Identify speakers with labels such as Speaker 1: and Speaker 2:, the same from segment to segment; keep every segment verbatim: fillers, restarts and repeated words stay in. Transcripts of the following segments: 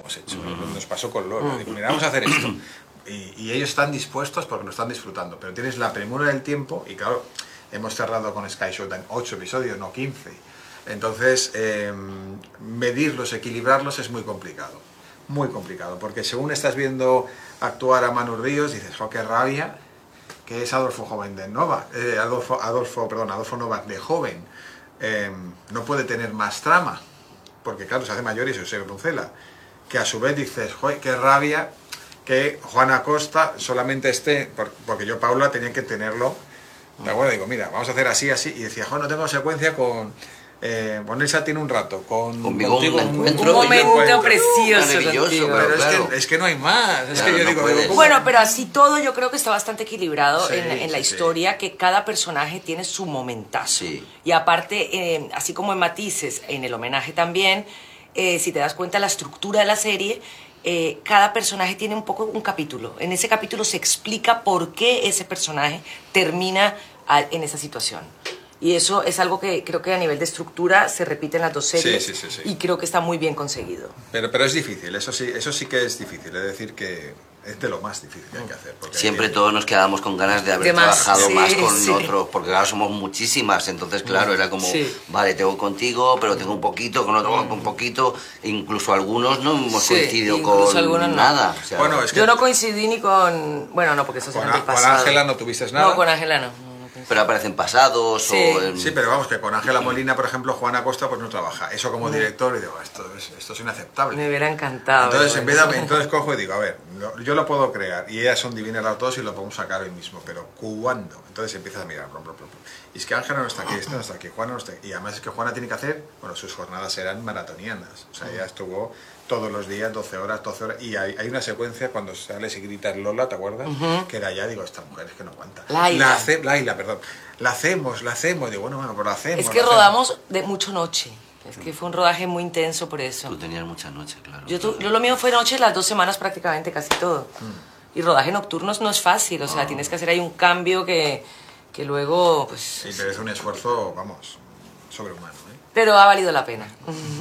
Speaker 1: hemos hecho. Uh-huh. Nos pasó con Lola. Uh-huh. Digo, mira, vamos a hacer esto. Y, y ellos están dispuestos porque lo están disfrutando. Pero tienes la premura del tiempo y claro, hemos cerrado con Sky Showtime ocho episodios, no quince. Entonces, eh, medirlos, equilibrarlos es muy complicado. Muy complicado. Porque según estás viendo actuar a Manu Ríos, dices, jo, qué rabia, que es Adolfo Joven de Nova. Eh, Adolfo, Adolfo, perdón, Adolfo Novak de joven. Eh, no puede tener más trama. Porque claro, se hace mayor y se Eusebio Poncela. Que a su vez dices, joder, qué rabia que Juan Acosta solamente esté, porque yo, Paula, tenía que tenerlo, ¿de acuerdo? Digo, mira, vamos a hacer así, así, y decía, Juan, no tengo secuencia con, eh, con Elsa tiene un rato, con,
Speaker 2: conmigo contigo, un encuentro,
Speaker 3: un momento precioso,
Speaker 2: maravilloso,
Speaker 3: contigo.
Speaker 1: Pero
Speaker 2: claro.
Speaker 1: es, que, es que no hay más, es
Speaker 2: Claro,
Speaker 1: que yo
Speaker 2: no
Speaker 1: digo,
Speaker 2: puedes.
Speaker 1: digo,
Speaker 3: Bueno, pero así todo yo creo que está bastante equilibrado
Speaker 1: Sí,
Speaker 3: en, en la
Speaker 1: sí,
Speaker 3: historia,
Speaker 1: sí.
Speaker 3: que cada personaje tiene su momentazo.
Speaker 2: Sí.
Speaker 3: Y aparte, eh, así como en Matices, en el homenaje también, eh, si te das cuenta la estructura de la serie, eh, cada personaje tiene un poco un capítulo. En ese capítulo se explica por qué ese personaje termina a, en esa situación. Y eso es algo que creo que a nivel de estructura se repite en las dos series.
Speaker 1: Sí, sí, sí, sí.
Speaker 3: Y creo que está muy bien conseguido.
Speaker 1: Pero, pero es difícil, eso sí, eso sí que es difícil, es decir, que es de lo más difícil que hay que hacer.
Speaker 2: Siempre
Speaker 1: hay...
Speaker 2: todos nos quedamos con ganas de haber
Speaker 3: de más,
Speaker 2: trabajado
Speaker 3: sí,
Speaker 2: más con
Speaker 3: sí.
Speaker 2: otros, porque claro, somos muchísimas, entonces claro, era como,
Speaker 3: sí.
Speaker 2: vale, tengo contigo, pero tengo un poquito, con otro un poquito, incluso algunos no hemos
Speaker 3: Sí,
Speaker 2: coincidido con
Speaker 3: algunos no.
Speaker 2: nada. O sea,
Speaker 1: bueno, es que
Speaker 3: Yo no coincidí ni con... Bueno, no, porque eso
Speaker 1: con,
Speaker 3: será del
Speaker 1: con
Speaker 3: pasado.
Speaker 1: Ángela no tuviste nada.
Speaker 3: No, con Ángela no.
Speaker 2: pero aparecen pasados
Speaker 3: Sí.
Speaker 2: o... En...
Speaker 1: Sí, pero vamos, que con Ángela Molina, por ejemplo, Juan Acosta pues no trabaja. Eso como director, y digo, esto es, esto es inaceptable.
Speaker 3: Me hubiera encantado.
Speaker 1: Entonces, en vez de,
Speaker 3: bueno.
Speaker 1: entonces cojo y digo, a ver, lo, yo lo puedo crear, y ellas son divinas las dos y lo podemos sacar hoy mismo, pero ¿cuándo? Entonces empiezas a mirar, brum, brum, brum. Y es que Ángela no está aquí, esta no está aquí, Juana no está aquí. Y además es que Juana tiene que hacer, bueno, sus jornadas eran maratonianas. O sea, ella estuvo todos los días, doce horas, doce horas. Y hay, hay una secuencia cuando sales y gritas Lola, ¿te acuerdas? Uh-huh. Que era ya, digo, esta mujer es que no aguanta.
Speaker 3: Laila.
Speaker 1: La hace, Laila, perdón. La hacemos, la hacemos. Digo, bueno, bueno, pues la hacemos.
Speaker 3: Es que
Speaker 1: la
Speaker 3: rodamos
Speaker 1: hacemos.
Speaker 3: de mucho noche. Es que fue un rodaje muy intenso por eso.
Speaker 2: Tú tenías muchas noches, claro.
Speaker 3: Yo, tu, yo lo mío fue noche, las dos semanas prácticamente, casi todo. Mm. Y rodaje nocturnos no es fácil, o sea,
Speaker 1: no.
Speaker 3: tienes que hacer ahí un cambio que, que luego, pues...
Speaker 1: Sí, pero es un esfuerzo, vamos, sobrehumano, ¿eh?
Speaker 3: Pero ha valido la pena.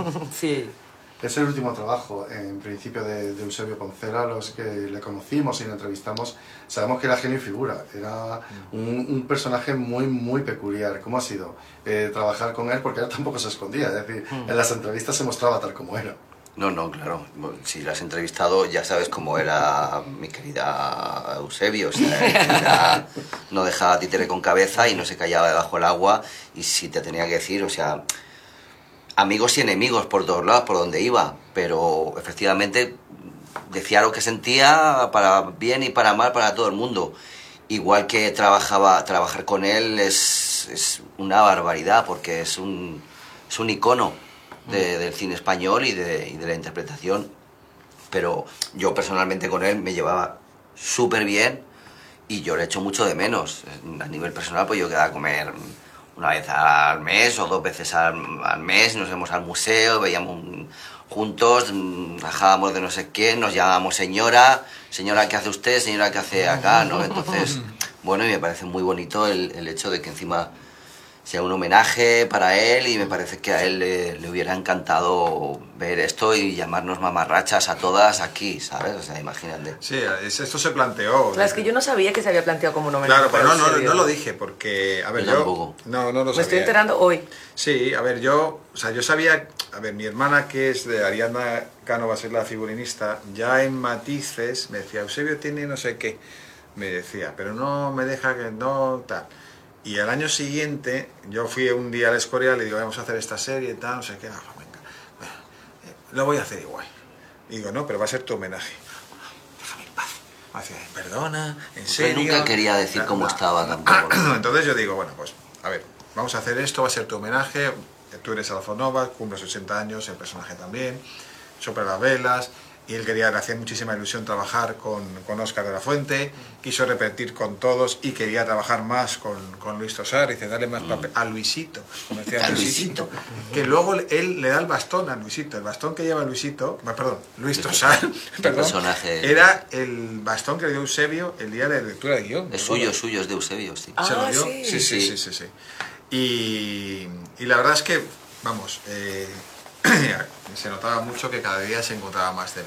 Speaker 3: Sí.
Speaker 4: Es el último trabajo, en principio, de, de Eusebio Poncela. Los que le conocimos y le entrevistamos sabemos que era genio y figura. Era un, un personaje muy, muy peculiar. ¿Cómo ha sido eh, trabajar con él? Porque él tampoco se escondía, es decir, en las entrevistas se mostraba tal como era.
Speaker 2: No, no, claro. Si la has entrevistado ya sabes cómo era mi querida Eusebio. O sea, era, no dejaba títere con cabeza y no se callaba debajo del agua. Y si te tenía que decir, o sea... amigos y enemigos por todos lados, por donde iba, pero efectivamente decía lo que sentía para bien y para mal para todo el mundo. Igual que trabajaba, trabajar con él es, es una barbaridad, porque es un, es un icono de, del cine español y de, y de la interpretación. Pero yo personalmente con él me llevaba súper bien y yo le echo mucho de menos. A nivel personal, pues yo quedaba a comer una vez al mes o dos veces al, al mes, nos íbamos al museo, veíamos un, juntos, bajábamos de no sé quién, nos llamábamos señora, señora, ¿qué hace usted? Señora, ¿qué hace acá? ¿No? Entonces, bueno, y me parece muy bonito el, el hecho de que encima sea un homenaje para él, y me parece que a él le, le hubiera encantado ver esto y llamarnos mamarrachas a todas aquí, ¿sabes? O sea, imagínate.
Speaker 1: Sí, esto se planteó.
Speaker 3: Claro, es que yo no sabía que se había planteado como un homenaje.
Speaker 1: Claro, pero no, no,
Speaker 3: Eusebio.
Speaker 1: no lo dije, porque, a ver,
Speaker 2: Yo
Speaker 1: yo...
Speaker 2: tampoco.
Speaker 1: No, no lo sabía.
Speaker 3: Me estoy enterando hoy.
Speaker 1: Sí, a ver, yo... O sea, yo sabía... A ver, mi hermana, que es de Ariadna Cano, va a ser la figurinista, ya en Matices me decía, Eusebio tiene no sé qué. Me decía, pero no me deja que no... tal. Y al año siguiente, yo fui un día a la Escorial y le digo, vamos a hacer esta serie y tal, no sé qué. Ah, venga, bueno, eh, lo voy a hacer igual. Y digo, no, pero va a ser tu homenaje. Déjame en paz. Hace, perdona, en serio.
Speaker 2: Yo nunca quería decir cómo
Speaker 1: no,
Speaker 2: estaba
Speaker 1: no.
Speaker 2: tampoco.
Speaker 1: Entonces yo digo, bueno, pues, a ver, vamos a hacer esto, va a ser tu homenaje. Tú eres Adolfo Novak, cumples ochenta años, el personaje también. Sopla las velas. Y él quería, le hacía muchísima ilusión trabajar con, con Óscar de la Fuente, quiso repetir con todos y quería trabajar más con, con Luis Tosar, dice, dale más papel a Luisito, como decía
Speaker 2: A
Speaker 1: Luisito,
Speaker 2: Luisito.
Speaker 1: que luego él le da el bastón a Luisito, el bastón que lleva Luisito, perdón, Luis Tosar, perdón,
Speaker 2: personaje...
Speaker 1: era el bastón que le dio Eusebio el día de la lectura de guión.
Speaker 2: Es suyo, es suyo, es de Eusebio, sí.
Speaker 3: Ah,
Speaker 1: ¿Se lo dio?
Speaker 3: sí.
Speaker 1: Sí, sí, sí, sí, sí. Y, y la verdad es que, vamos, eh, se notaba mucho que cada día se encontraba más de